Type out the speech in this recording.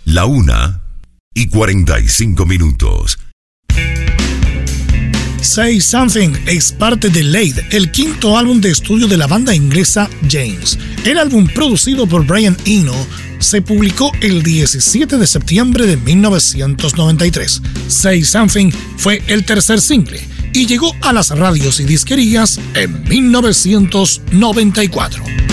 La 1:45. Say Something es parte de Laid, el quinto álbum de estudio de la banda inglesa James. El álbum, producido por Brian Eno, se publicó el 17 de septiembre de 1993. Say Something fue el tercer single y llegó a las radios y disquerías en 1994.